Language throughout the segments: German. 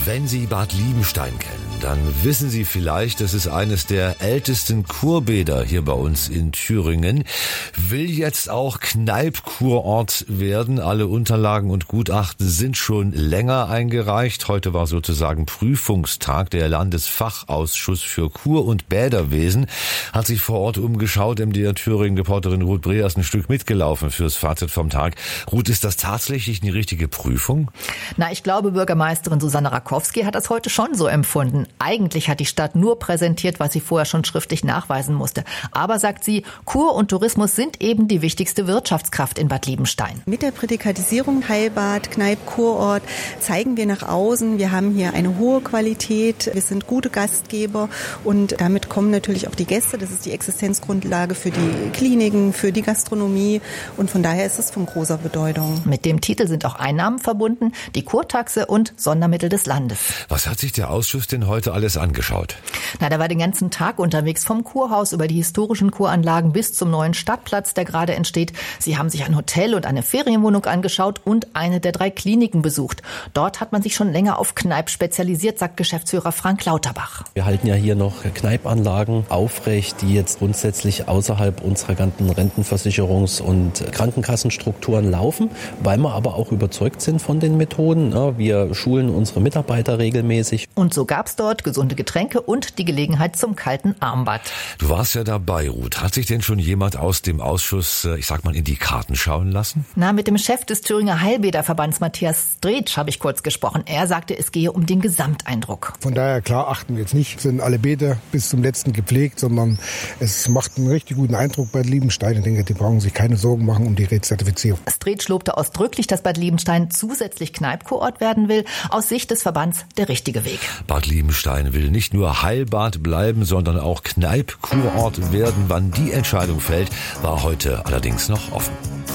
Wenn Sie Bad Liebenstein kennen, dann wissen Sie vielleicht, das ist eines der ältesten Kurbäder hier bei uns in Thüringen. Will jetzt auch Kneipp-Kurort werden. Alle Unterlagen und Gutachten sind schon länger eingereicht. Heute war sozusagen Prüfungstag. Der Landesfachausschuss für Kur- und Bäderwesen hat sich vor Ort umgeschaut. MDR Thüringen-Reporterin Ruth Breer ist ein Stück mitgelaufen fürs Fazit vom Tag. Ruth, ist das tatsächlich eine richtige Prüfung? Na, ich glaube, Bürgermeisterin Susanne Rakowski hat das heute schon so empfunden. Eigentlich hat die Stadt nur präsentiert, was sie vorher schon schriftlich nachweisen musste. Aber, sagt sie, Kur und Tourismus sind eben die wichtigste Wirtschaftskraft in Bad Liebenstein. Mit der Prädikatisierung Heilbad, Kneipp, Kurort zeigen wir nach außen, wir haben hier eine hohe Qualität, wir sind gute Gastgeber und damit kommen natürlich auch die Gäste. Das ist die Existenzgrundlage für die Kliniken, für die Gastronomie und von daher ist es von großer Bedeutung. Mit dem Titel sind auch Einnahmen verbunden, die Kurtaxe und Sondermittel des Landes. Was hat sich der Ausschuss denn heute alles angeschaut? Na, der war den ganzen Tag unterwegs, vom Kurhaus über die historischen Kuranlagen bis zum neuen Stadtplatz, der gerade entsteht. Sie haben sich ein Hotel und eine Ferienwohnung angeschaut und eine der 3 Kliniken besucht. Dort hat man sich schon länger auf Kneipp spezialisiert, sagt Geschäftsführer Frank Lauterbach. Wir halten ja hier noch Kneippanlagen aufrecht, die jetzt grundsätzlich außerhalb unserer ganzen Rentenversicherungs- und Krankenkassenstrukturen laufen, weil wir aber auch überzeugt sind von den Methoden. Wir schulen unsere Mitarbeiter regelmäßig. Und so gab's dort gesunde Getränke und die Gelegenheit zum kalten Armbad. Du warst ja dabei, Ruth. Hat sich denn schon jemand aus dem Ausschuss, in die Karten schauen lassen? Na, mit dem Chef des Thüringer Heilbäderverbands Matthias Stretsch habe ich kurz gesprochen. Er sagte, es gehe um den Gesamteindruck. Von daher, klar, achten wir jetzt nicht, sind alle Bäder bis zum letzten gepflegt, sondern es macht einen richtig guten Eindruck bei Liebenstein. Ich denke, die brauchen sich keine Sorgen machen um die Rezertifizierung. Stretsch lobte ausdrücklich, dass Bad Liebenstein zusätzlich Kneipp-Kurort werden will. Aus Sicht des Verbands der richtige Weg. Bad Liebenstein will nicht nur Heilbad bleiben, sondern auch Kneipp-Kurort werden. Wann die Entscheidung fällt, war heute allerdings noch offen.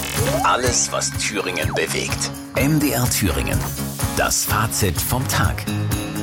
Alles, was Thüringen bewegt. MDR Thüringen. Das Fazit vom Tag.